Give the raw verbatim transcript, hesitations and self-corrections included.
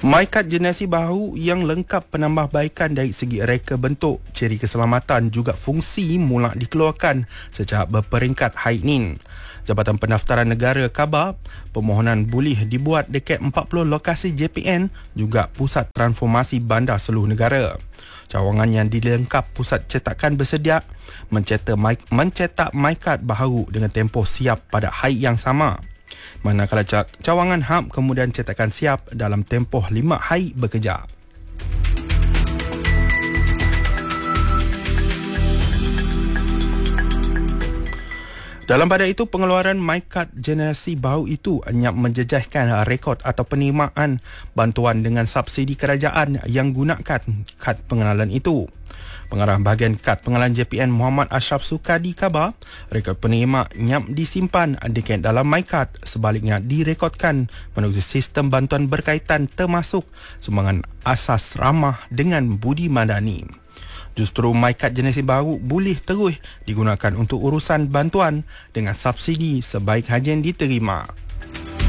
MyKad generasi baru yang lengkap penambahbaikan dari segi reka bentuk, ciri keselamatan juga fungsi mula dikeluarkan secara berperingkat hari ini. Jabatan Pendaftaran Negara khabar permohonan boleh dibuat dekat empat puluh lokasi J P N juga Pusat Transformasi Bandar seluruh negara. Cawangan yang dilengkap pusat cetakan bersedia mencetak, mencetak MyKad baharu dengan tempoh siap pada hari yang sama. Manakala cawangan H A M kemudian cetakan siap dalam tempoh lima hari bekerja. Dalam pada itu, pengeluaran MyKad generasi baru itu hanya menjejaskan rekod atau penerimaan bantuan dengan subsidi kerajaan yang gunakan kad pengenalan itu. Pengarah bahagian kad pengenalan J P N Muhammad Ashraf Sukadi khabar, rekod penerima nyap disimpan dekat dalam MyKad, sebaliknya direkodkan melalui sistem bantuan berkaitan termasuk sumbangan asas ramah dengan budi madani. Justru MyKad generasi baru boleh terus digunakan untuk urusan bantuan dengan subsidi sebaik hajian diterima.